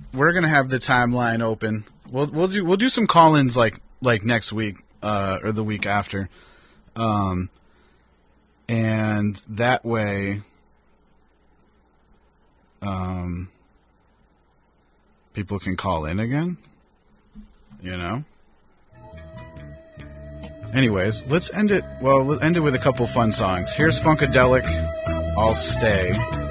we're gonna have the timeline open. We'll do some call-ins like next week or the week after, and that way, people can call in again. You know. Anyways, let's end it. Well, we'll end it with a couple fun songs. Here's Funkadelic, I'll Stay.